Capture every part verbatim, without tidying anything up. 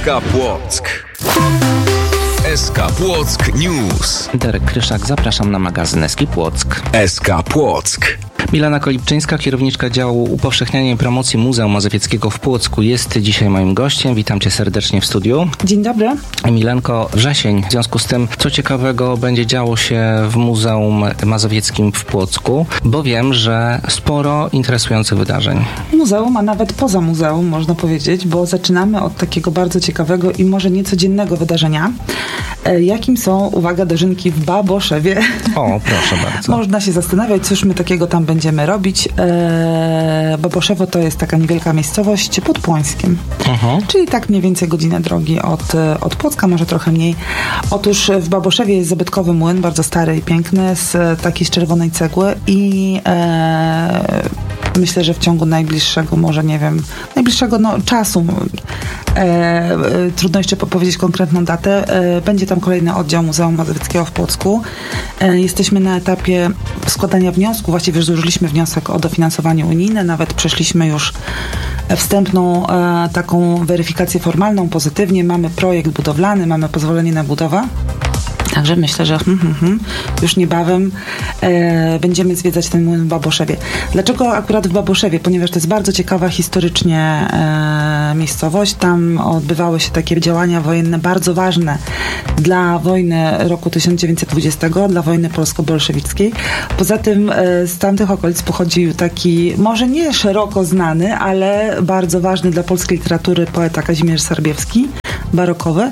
K Płock. S K Płock News. Derek Kryszak, zapraszam na magazyn S K Płock. S K Płock. Milena Kolibczyńska, kierowniczka działu upowszechniania i promocji Muzeum Mazowieckiego w Płocku, jest dzisiaj moim gościem. Witam cię serdecznie w studiu. Dzień dobry. Milenko, wrzesień. W związku z tym, co ciekawego będzie działo się w Muzeum Mazowieckim w Płocku, bo wiem, że sporo interesujących wydarzeń. Muzeum, a nawet poza muzeum, można powiedzieć, bo zaczynamy od takiego bardzo ciekawego i może niecodziennego wydarzenia, jakim są, uwaga, dożynki w Baboszewie. O, proszę bardzo. Można się zastanawiać, cóż my takiego tam będziemy robić. Eee, Baboszewo to jest taka niewielka miejscowość pod Płońskiem. Uh-huh. Czyli tak mniej więcej godzinę drogi od, od Płocka, może trochę mniej. Otóż w Baboszewie jest zabytkowy młyn, bardzo stary i piękny, z takiej z czerwonej cegły i e, myślę, że w ciągu najbliższego, może nie wiem, najbliższego no, czasu, e, e, trudno jeszcze powiedzieć konkretną datę, e, będzie tam kolejny oddział Muzeum Mazowieckiego w Płocku. E, jesteśmy na etapie składania wniosku, właściwie już złożyliśmy wniosek o dofinansowanie unijne, nawet przeszliśmy już wstępną e, taką weryfikację formalną, pozytywnie, mamy projekt budowlany, mamy pozwolenie na budowę. Także myślę, że hmm, hmm, hmm, już niebawem e, będziemy zwiedzać ten młyn w Baboszewie. Dlaczego akurat w Baboszewie? Ponieważ to jest bardzo ciekawa historycznie e, miejscowość. Tam odbywały się takie działania wojenne bardzo ważne dla wojny roku tysiąc dziewięćset dwudziestego, dla wojny polsko-bolszewickiej. Poza tym e, z tamtych okolic pochodził taki, może nie szeroko znany, ale bardzo ważny dla polskiej literatury poeta Kazimierz Sarbiewski, barokowy.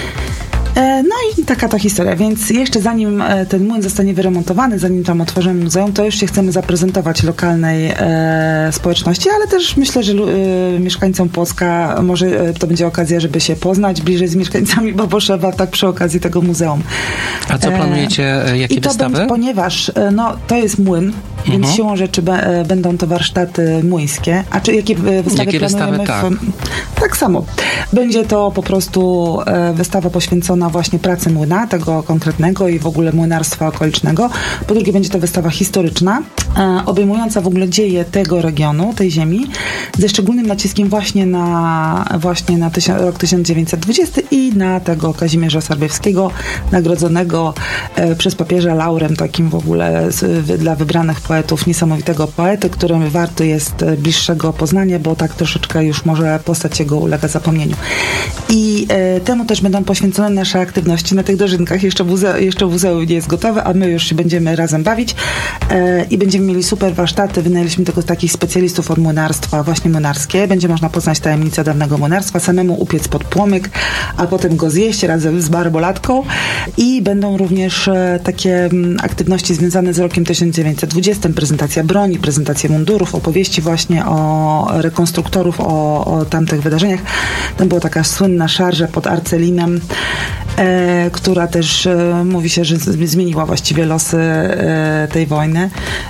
No i taka ta historia, więc jeszcze zanim ten młyn zostanie wyremontowany, zanim tam otworzymy muzeum, to już się chcemy zaprezentować lokalnej e, społeczności, ale też myślę, że e, mieszkańcom Płocka może e, to będzie okazja, żeby się poznać bliżej z mieszkańcami Baboszewa, tak przy okazji tego muzeum. A co planujecie, e, jakie I to wystawy? Będzie, ponieważ e, no, to jest młyn, więc mhm. siłą rzeczy be, e, będą to warsztaty młyńskie. A czy jakie e, wystawy jakie planujemy? Wystawy, w, tak. tak samo. Będzie to po prostu e, wystawa poświęcona na właśnie pracy młyna, tego konkretnego i w ogóle młynarstwa okolicznego. Po drugie będzie to wystawa historyczna, e, obejmująca w ogóle dzieje tego regionu, tej ziemi, ze szczególnym naciskiem właśnie na, właśnie na tysiąc, rok tysiąc dziewięćset dwudziesty i na tego Kazimierza Sarbiewskiego, nagrodzonego e, przez papieża laurem takim w ogóle z, w, dla wybranych poetów, niesamowitego poety, którym warto jest bliższego poznania, bo tak troszeczkę już może postać jego ulega zapomnieniu. I e, temu też będą poświęcone nasze aktywności na tych dożynkach. Jeszcze, muze- jeszcze muzeum nie jest gotowe, a my już się będziemy razem bawić e, i będziemy mieli super warsztaty. Wynajęliśmy tylko takich specjalistów od młynarstwa, właśnie młynarskie. Będzie można poznać tajemnicę dawnego młynarstwa, samemu upiec pod płomyk, a potem go zjeść razem z barbolatką. I będą również e, takie m, aktywności związane z rokiem tysiąc dziewięćset dwudziestym. Prezentacja broni, prezentacja mundurów, opowieści właśnie o rekonstruktorów, o, o tamtych wydarzeniach. Tam była taka słynna szarża pod Arcelinem, E, która też e, mówi się, że z, zmieniła właściwie losy e, tej wojny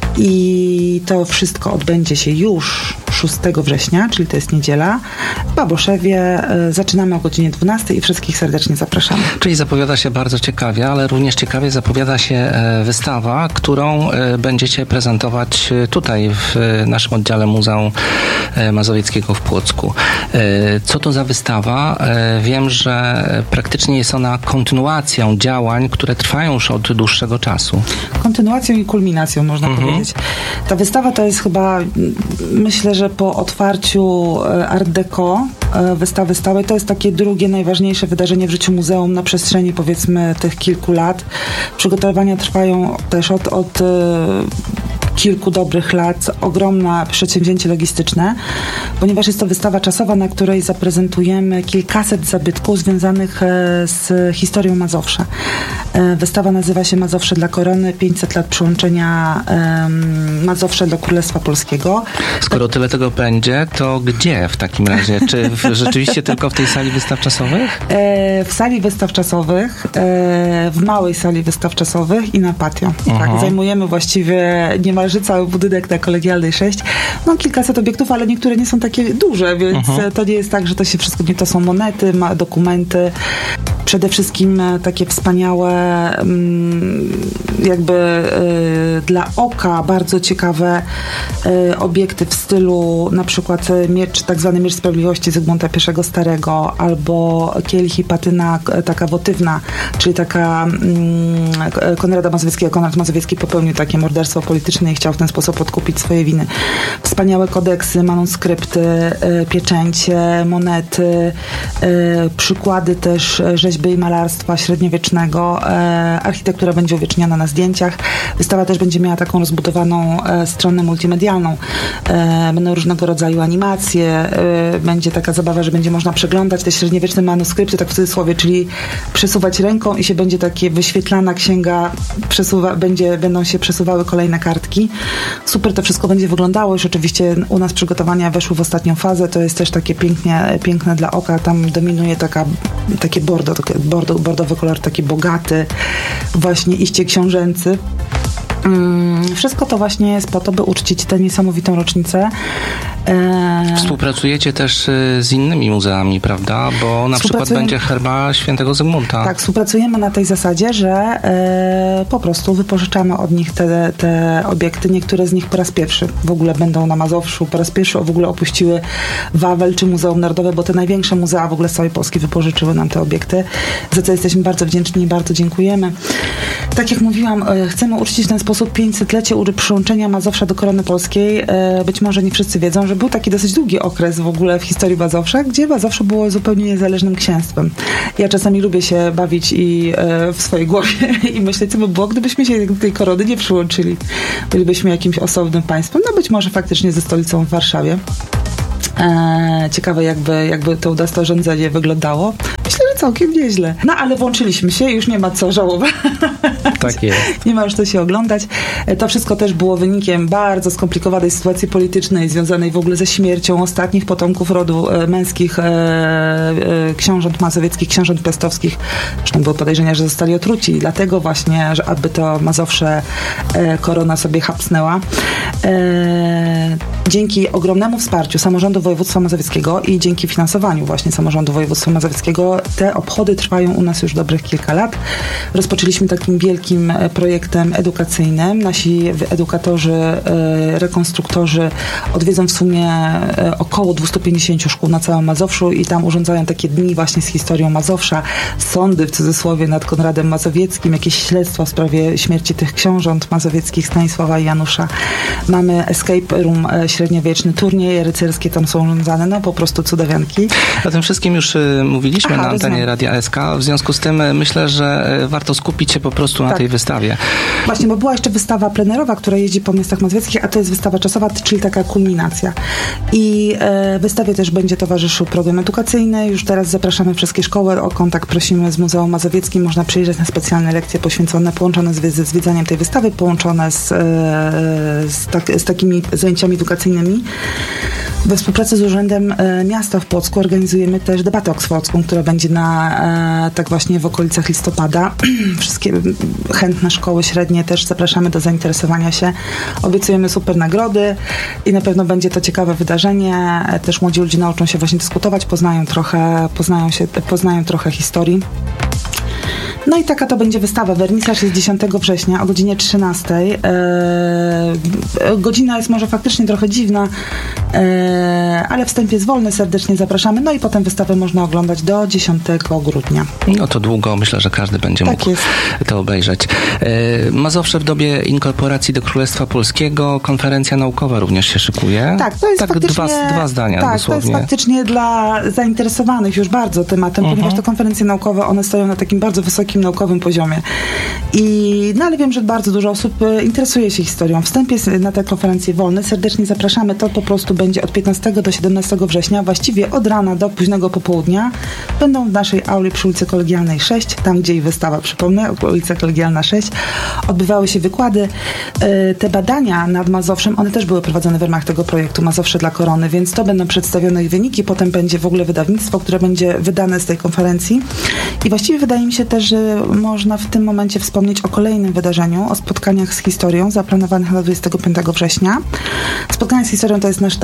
i to wszystko odbędzie się już szóstego września, czyli to jest niedziela, w Baboszewie. E, zaczynamy o godzinie dwunastej i wszystkich serdecznie zapraszamy. Czyli zapowiada się bardzo ciekawie, ale również ciekawie zapowiada się e, wystawa, którą e, będziecie prezentować tutaj w e, naszym oddziale Muzeum e, Mazowieckiego w Płocku. E, co to za wystawa? E, wiem, że praktycznie jest ona kontynuacją działań, które trwają już od dłuższego czasu. Kontynuacją i kulminacją, można mhm. powiedzieć. Ta wystawa to jest chyba, myślę, że po otwarciu Art Deco, wystawy stałej, to jest takie drugie najważniejsze wydarzenie w życiu muzeum na przestrzeni, powiedzmy, tych kilku lat. Przygotowania trwają też od, od kilku dobrych lat, ogromne przedsięwzięcie logistyczne, ponieważ jest to wystawa czasowa, na której zaprezentujemy kilkaset zabytków związanych z historią Mazowsza. Wystawa nazywa się Mazowsze dla Korony, pięćset lat przyłączenia Mazowsza do Królestwa Polskiego. Skoro tyle tego będzie, to gdzie w takim razie? Czy w, rzeczywiście tylko w tej sali wystaw czasowych? W sali wystaw czasowych, w małej sali wystaw czasowych i na patio. Tak, zajmujemy właściwie niemalże cały budynek na Kolegialnej sześć. No kilkaset obiektów, ale niektóre nie są takie duże, więc uh-huh. to nie jest tak, że to się wszystko nie, to są monety, ma dokumenty. przede wszystkim takie wspaniałe jakby dla oka bardzo ciekawe obiekty w stylu na przykład miecz, tak zwany Miecz Sprawiedliwości Zygmunta I Starego albo kielich i patyna taka wotywna, czyli taka Konrada Mazowieckiego. Konrad Mazowiecki popełnił takie morderstwo polityczne i chciał w ten sposób odkupić swoje winy. Wspaniałe kodeksy, manuskrypty, pieczęcie, monety, przykłady też rzeźby i malarstwa średniowiecznego. Architektura będzie uwieczniona na zdjęciach. Wystawa też będzie miała taką rozbudowaną stronę multimedialną. Będą różnego rodzaju animacje. Będzie taka zabawa, że będzie można przeglądać te średniowieczne manuskrypty, tak w cudzysłowie, czyli przesuwać ręką i się będzie takie wyświetlana księga, przesuwa, będzie, będą się przesuwały kolejne kartki. Super to wszystko będzie wyglądało. Już oczywiście u nas przygotowania weszły w ostatnią fazę. To jest też takie pięknie, piękne dla oka. Tam dominuje taka, takie bordo, bordo, bordowy kolor, taki bogaty, właśnie iście książęcy. Wszystko to właśnie jest po to, by uczcić tę niesamowitą rocznicę. Współpracujecie też z innymi muzeami, prawda? Bo na przykład będzie herba Świętego Zygmunta. Tak, współpracujemy na tej zasadzie, że e, po prostu wypożyczamy od nich te, te obiekty. Niektóre z nich po raz pierwszy w ogóle będą na Mazowszu, po raz pierwszy w ogóle opuściły Wawel czy Muzeum Narodowe, bo te największe muzea w ogóle z całej Polski wypożyczyły nam te obiekty, za co jesteśmy bardzo wdzięczni i bardzo dziękujemy. Tak jak mówiłam, e, chcemy uczcić w ten sposób pięćsetlecie przyłączenia Mazowsza do Korony Polskiej. E, być może nie wszyscy wiedzą, że był taki dosyć długi okres w ogóle w historii Mazowsza, gdzie Mazowsze było zupełnie niezależnym księstwem. Ja czasami lubię się bawić i e, w swojej głowie i myśleć, co by było, gdybyśmy się do tej korony nie przyłączyli. Bylibyśmy jakimś osobnym państwem, no być może faktycznie ze stolicą w Warszawie. E, ciekawe, jakby, jakby to udaste rządzenie wyglądało. Myślę, że całkiem nieźle. No, ale włączyliśmy się, już nie ma co żałować. Tak jest. Nie ma już co się oglądać. E, to wszystko też było wynikiem bardzo skomplikowanej sytuacji politycznej, związanej w ogóle ze śmiercią ostatnich potomków rodu e, męskich e, e, książąt mazowieckich, książąt piastowskich. Zresztą były podejrzenia, że zostali otruci. Dlatego właśnie, że aby to Mazowsze e, korona sobie hapsnęła. E, dzięki ogromnemu wsparciu samorządu województwa mazowieckiego i dzięki finansowaniu właśnie samorządu województwa mazowieckiego te obchody trwają u nas już dobrych kilka lat. Rozpoczęliśmy takim wielkim projektem edukacyjnym. Nasi edukatorzy, rekonstruktorzy odwiedzą w sumie około dwieście pięćdziesiąt szkół na całym Mazowszu i tam urządzają takie dni właśnie z historią Mazowsza, sądy w cudzysłowie nad Konradem Mazowieckim, jakieś śledztwa w sprawie śmierci tych książąt mazowieckich Stanisława i Janusza. Mamy escape room średniowieczny, turnieje rycerskie tam są urządzane, no po prostu cudawianki. O tym wszystkim już y, mówiliśmy Aha, na antenie rozumiem. Radia S K, w związku z tym y, myślę, że y, warto skupić się po prostu na tak. tej wystawie. Właśnie, bo była jeszcze wystawa plenerowa, która jeździ po miastach mazowieckich, a to jest wystawa czasowa, czyli taka kulminacja. I y, wystawie też będzie towarzyszył program edukacyjny. Już teraz zapraszamy wszystkie szkoły, o kontakt prosimy z Muzeum Mazowieckim. Można przyjrzeć na specjalne lekcje poświęcone, połączone z, ze zwiedzaniem tej wystawy, połączone z, y, z, tak, z takimi zajęciami edukacyjnymi. We współpracy z Urzędem Miasta w Płocku organizujemy też debatę oksfordzką, która będzie na tak właśnie w okolicach listopada. Wszystkie chętne szkoły średnie też zapraszamy do zainteresowania się. Obiecujemy super nagrody i na pewno będzie to ciekawe wydarzenie. Też młodzi ludzie nauczą się właśnie dyskutować, poznają trochę, poznają się, poznają trochę historii. No i taka to będzie wystawa. Wernisaż jest dziesiątego września o godzinie trzynastej. Eee, godzina jest może faktycznie trochę dziwna, eee, ale wstęp jest wolny, serdecznie zapraszamy. No i potem wystawę można oglądać do dziesiątego grudnia. No to długo, myślę, że każdy będzie tak mógł jest. to obejrzeć. Eee, Mazowsze w dobie inkorporacji do Królestwa Polskiego, konferencja naukowa również się szykuje. Tak, to jest tak faktycznie... Dwa, dwa zdania tak, dosłownie. to jest faktycznie dla zainteresowanych już bardzo tematem, uh-huh. ponieważ te konferencje naukowe, one stoją na takim bardzo wysokim naukowym poziomie. I, no ale wiem, że bardzo dużo osób interesuje się historią. Wstęp jest na tę konferencję wolny. Serdecznie zapraszamy. To po prostu będzie od piętnastego do siedemnastego września, właściwie od rana do późnego popołudnia. Będą w naszej auli przy ulicy Kolegialnej sześć, tam gdzie i wystawa, przypomnę, ulica Kolegialna sześć. Odbywały się wykłady. Te badania nad Mazowszem, one też były prowadzone w ramach tego projektu Mazowsze dla Korony, więc to będą przedstawione ich wyniki. Potem będzie w ogóle wydawnictwo, które będzie wydane z tej konferencji. I właściwie wydaje mi się też, że można w tym momencie wspomnieć o kolejnym wydarzeniu, o spotkaniach z historią zaplanowanych na dwudziestego piątego września. Spotkania z historią to jest nasz tak,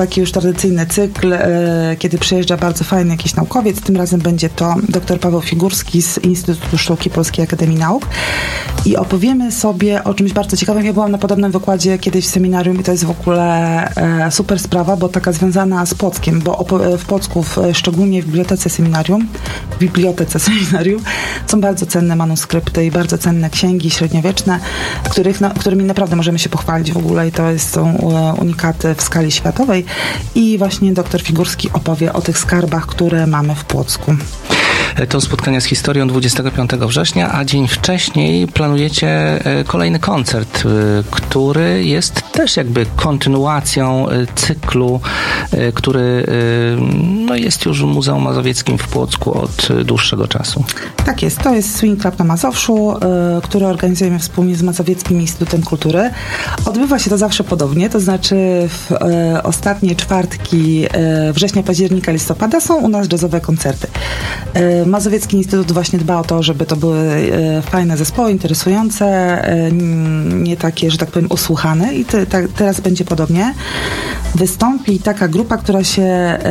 taki już tradycyjny cykl, kiedy przyjeżdża bardzo fajny jakiś naukowiec. Tym razem będzie to dr Paweł Figurski z Instytutu Sztuki Polskiej Akademii Nauk i opowiemy sobie o czymś bardzo ciekawym. Ja byłam na podobnym wykładzie kiedyś w seminarium i to jest w ogóle super sprawa, bo taka związana z Płockiem, bo w Płocku, szczególnie w bibliotece seminarium, w bibliotece seminarium są bardzo cenne manuskrypty i bardzo cenne księgi średniowieczne, których, na, którymi naprawdę możemy się pochwalić w ogóle i to jest, są unikaty w skali światowej i właśnie dr Figurski opowie o tych skarbach, które mamy w Płocku. To spotkania z historią dwudziestego piątego września, a dzień wcześniej planujecie kolejny koncert, który jest też jakby kontynuacją cyklu, który no, jest już w Muzeum Mazowieckim w Płocku od dłuższego czasu. Tak jest. To jest Swing Club na Mazowszu, który organizujemy wspólnie z Mazowieckim Instytutem Kultury. Odbywa się to zawsze podobnie, to znaczy w ostatnie czwartki września, października, listopada są u nas jazzowe koncerty. Mazowiecki Instytut właśnie dba o to, żeby to były fajne zespoły, interesujące, nie takie, że tak powiem, usłuchane i te, te, teraz będzie podobnie. Wystąpi taka grupa, która się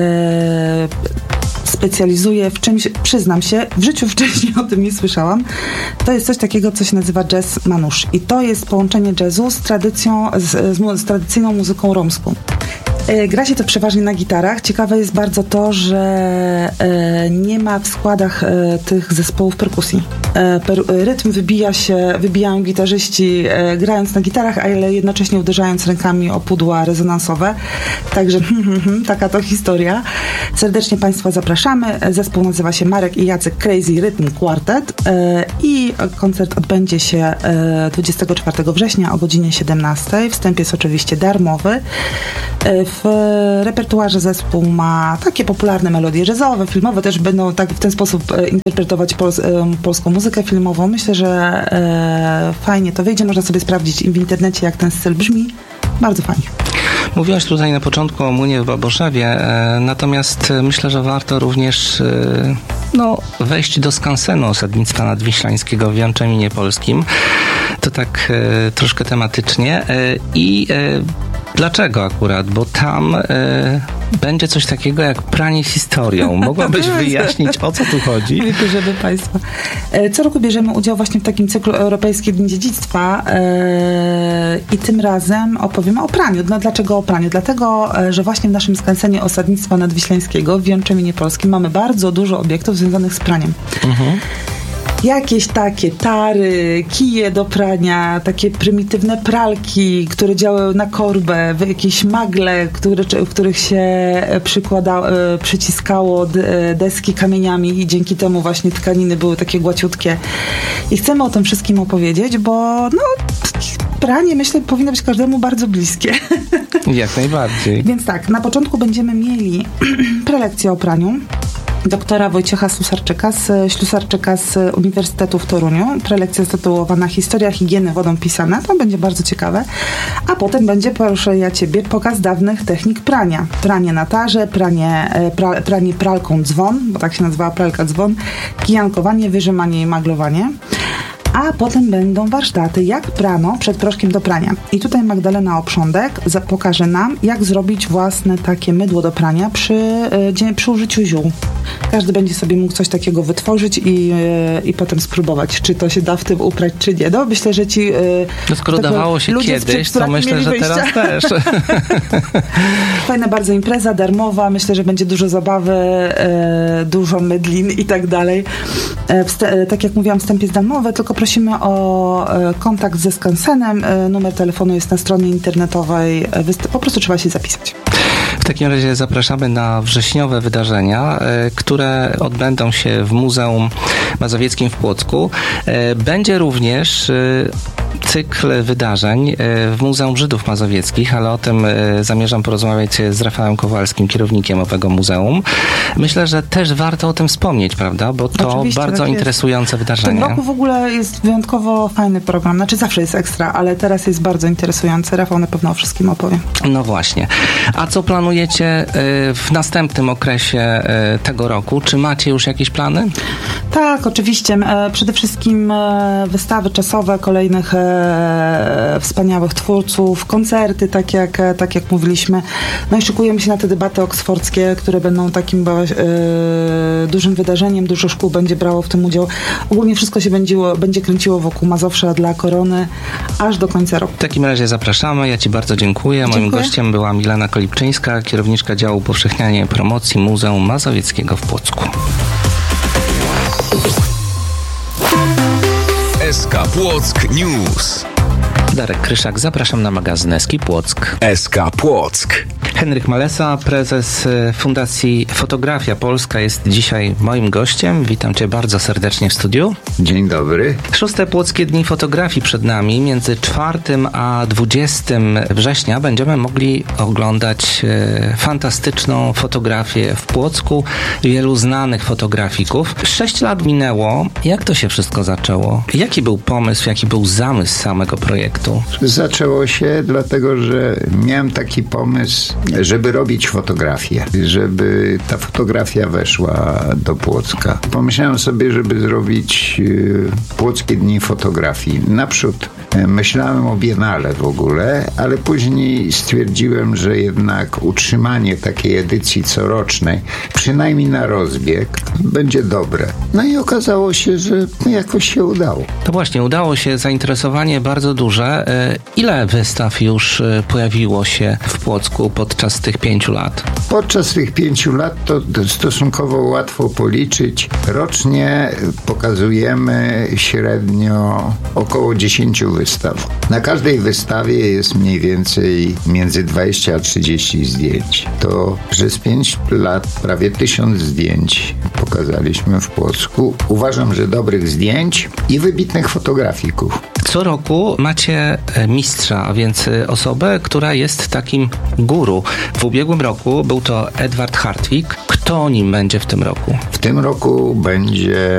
e, specjalizuje w czymś, przyznam się, w życiu wcześniej o tym nie słyszałam. To jest coś takiego, co się nazywa jazz manusz i to jest połączenie jazzu z tradycją, z, z, z tradycyjną muzyką romską. Gra się to przeważnie na gitarach. Ciekawe jest bardzo to, że e, nie ma w składach e, tych zespołów perkusji. E, per, rytm wybija się, wybijają gitarzyści e, grając na gitarach, ale jednocześnie uderzając rękami o pudła rezonansowe. Także hmm, hmm, hmm, taka to historia. Serdecznie Państwa zapraszamy. Zespół nazywa się Marek i Jacek Crazy Rhythm Quartet e, i koncert odbędzie się e, dwudziestego czwartego września o godzinie siedemnastej. Wstęp jest oczywiście darmowy. E, W repertuarze zespół ma takie popularne melodie jazzowe, filmowe, też będą tak w ten sposób interpretować pols- polską muzykę filmową. Myślę, że e, fajnie to wyjdzie. Można sobie sprawdzić w internecie, jak ten styl brzmi. Bardzo fajnie. Mówiłaś tutaj na początku o młynie w Baboszewie, e, natomiast myślę, że warto również e, no, wejść do skansenu osadnictwa nadwiślańskiego w Janczeminie Polskim. To tak e, troszkę tematycznie. E, I e, dlaczego akurat? Bo tam e, będzie coś takiego jak pranie historią. Mogłabyś wyjaśnić, o co tu chodzi? Żeby Państwa. E, co roku bierzemy udział właśnie w takim cyklu Europejskie Dni Dziedzictwa e, i tym razem opowiemy o praniu. No, dlaczego o praniu? Dlatego, że właśnie w naszym skansenie osadnictwa nadwiślańskiego w Janczeminie Polskim mamy bardzo dużo obiektów związanych z praniem. Mhm. Jakieś takie tary, kije do prania, takie prymitywne pralki, które działały na korbę, jakieś magle, które, w których się przykłada, przyciskało deski kamieniami i dzięki temu właśnie tkaniny były takie głaciutkie. I chcemy o tym wszystkim opowiedzieć, bo no, pranie, myślę, powinno być każdemu bardzo bliskie. Jak najbardziej. Więc tak, na początku będziemy mieli prelekcję o praniu doktora Wojciecha Ślusarczyka z, Ślusarczyka z Uniwersytetu w Toruniu. Prelekcja zatytułowana Historia higieny wodą pisana. To będzie bardzo ciekawe. A potem będzie, proszę ja Ciebie, pokaz dawnych technik prania. Pranie na tarze, pranie, pra, pranie pralką dzwon, bo tak się nazywała pralka dzwon, kijankowanie, wyrzymanie i maglowanie. A potem będą warsztaty, jak prano przed proszkiem do prania. I tutaj Magdalena Oprządek pokaże nam, jak zrobić własne takie mydło do prania przy, przy użyciu ziół. Każdy będzie sobie mógł coś takiego wytworzyć i, i potem spróbować, czy to się da w tym uprać, czy nie. No, myślę, że ci... No skoro dawało się kiedyś, to myślę, że wyjścia. Teraz też. Fajna bardzo impreza, darmowa. Myślę, że będzie dużo zabawy, dużo mydlin i tak dalej. Tak jak mówiłam, wstęp jest darmowy, tylko prosimy o kontakt ze skansenem. Numer telefonu jest na stronie internetowej. Po prostu trzeba się zapisać. W takim razie zapraszamy na wrześniowe wydarzenia, które odbędą się w Muzeum Mazowieckim w Płocku. Będzie również cykl wydarzeń w Muzeum Żydów Mazowieckich, ale o tym zamierzam porozmawiać z Rafałem Kowalskim, kierownikiem owego muzeum. Myślę, że też warto o tym wspomnieć, prawda? Bo to Oczywiście, bardzo tak interesujące wydarzenie. W tym roku w ogóle jest wyjątkowo fajny program. Znaczy zawsze jest ekstra, ale teraz jest bardzo interesujący. Rafał na pewno o wszystkim opowie. No właśnie. A co planujecie w następnym okresie tego roku? Czy macie już jakieś plany? Tak, oczywiście. Przede wszystkim wystawy czasowe kolejnych e, wspaniałych twórców, koncerty, tak jak, tak jak mówiliśmy. No i szykujemy się na te debaty oksfordzkie, które będą takim e, dużym wydarzeniem. Dużo szkół będzie brało w tym udział. Ogólnie wszystko się będzie, będzie kręciło wokół Mazowsza dla Korony aż do końca roku. W takim razie zapraszamy. Ja Ci bardzo dziękuję. Moim Dziękuję. gościem była Milena Kolibczyńska, kierowniczka działu upowszechniania i promocji Muzeum Mazowieckiego w Płocku. S K Płock News. Darek Kryszak, zapraszam na magazyn Eski Płock. S K Płock. Henryk Malesa, prezes Fundacji Fotografia Polska, jest dzisiaj moim gościem. Witam Cię bardzo serdecznie w studiu. Dzień dobry. Szóste Płockie Dni Fotografii przed nami. Między czwartym a dwudziestym września będziemy mogli oglądać e, fantastyczną fotografię w Płocku wielu znanych fotografików. Sześć lat minęło. Jak to się wszystko zaczęło? Jaki był pomysł, jaki był zamysł samego projektu? Zaczęło się dlatego, że miałem taki pomysł, żeby robić fotografię, żeby ta fotografia weszła do Płocka. Pomyślałem sobie, żeby zrobić y, Płockie Dni Fotografii. Naprzód y, myślałem o Biennale w ogóle, ale później stwierdziłem, że jednak utrzymanie takiej edycji corocznej, przynajmniej na rozbieg, będzie dobre. No i okazało się, że jakoś się udało. To właśnie, udało się, zainteresowanie bardzo duże. Ile wystaw już pojawiło się w Płocku podczas tych pięciu lat? Podczas tych pięciu lat to stosunkowo łatwo policzyć. Rocznie pokazujemy średnio około dziesięciu wystaw. Na każdej wystawie jest mniej więcej między dwadzieścia a trzydzieści zdjęć. To przez pięć lat prawie tysiąc zdjęć pokazaliśmy w Płocku. Uważam, że dobrych zdjęć i wybitnych fotografików. Co roku macie mistrza, a więc osobę, która jest takim guru. W ubiegłym roku był to Edward Hartwig. Kto nim będzie w tym roku? W tym roku będzie